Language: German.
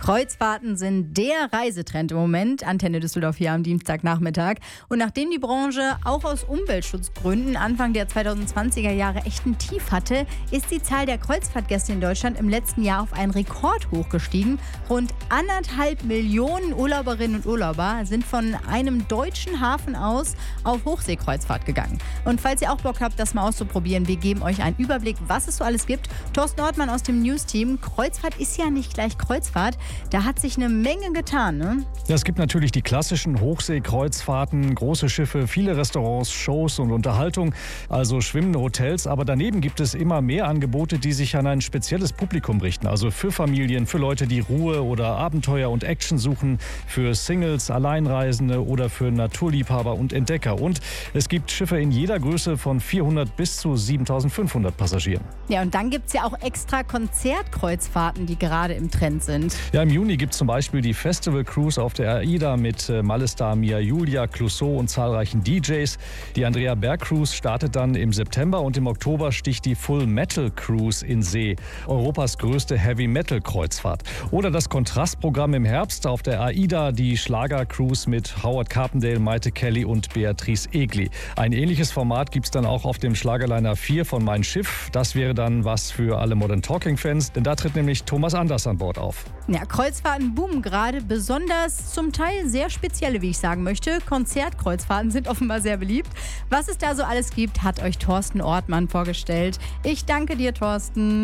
Kreuzfahrten sind der Reisetrend im Moment. Antenne Düsseldorf hier am Dienstagnachmittag. Und nachdem die Branche auch aus Umweltschutzgründen Anfang der 2020er Jahre echt ein Tief hatte, ist die Zahl der Kreuzfahrtgäste in Deutschland im letzten Jahr auf einen Rekord hochgestiegen. Rund 1,5 Millionen Urlauberinnen und Urlauber sind von einem deutschen Hafen aus auf Hochseekreuzfahrt gegangen. Und falls ihr auch Bock habt, das mal auszuprobieren, wir geben euch einen Überblick, was es so alles gibt. Thorsten Ortmann aus dem News-Team. Kreuzfahrt ist ja nicht gleich Kreuzfahrt. Da hat sich eine Menge getan, ne? Ja, es gibt natürlich die klassischen Hochseekreuzfahrten, große Schiffe, viele Restaurants, Shows und Unterhaltung, also schwimmende Hotels. Aber daneben gibt es immer mehr Angebote, die sich an ein spezielles Publikum richten. Also für Familien, für Leute, die Ruhe oder Abenteuer und Action suchen, für Singles, Alleinreisende oder für Naturliebhaber und Entdecker. Und es gibt Schiffe in jeder Größe von 400 bis zu 7.500 Passagieren. Ja, und dann gibt es ja auch extra Konzertkreuzfahrten, die gerade im Trend sind. Ja, im Juni gibt es zum Beispiel die Festival Cruise auf der AIDA mit Malestar, Mia Julia, Clouseau und zahlreichen DJs. Die Andrea Berg Cruise startet dann im September und im Oktober sticht die Full Metal Cruise in See, Europas größte Heavy Metal Kreuzfahrt. Oder das Kontrastprogramm im Herbst auf der AIDA, die Schlager Cruise mit Howard Carpendale, Maite Kelly und Beatrice Egli. Ein ähnliches Format gibt es dann auch auf dem Schlagerliner 4 von Mein Schiff. Das wäre dann was für alle Modern Talking Fans, denn da tritt nämlich Thomas Anders an Bord auf. Ja, Kreuzfahrten boomen gerade, besonders zum Teil sehr spezielle, wie ich sagen möchte. Konzertkreuzfahrten sind offenbar sehr beliebt. Was es da so alles gibt, hat euch Thorsten Ortmann vorgestellt. Ich danke dir, Thorsten.